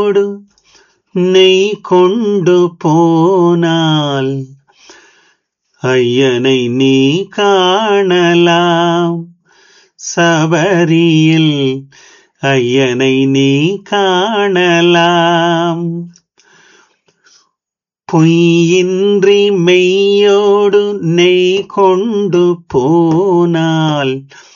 மெய்யோடு நெய் கொண்டு போனால் ஐயனை நீ காணலாம். சபரியில் ஐயனை நீ காணலாம். பொய்யின்றி மெய்யோடு நெய் கொண்டு போனால்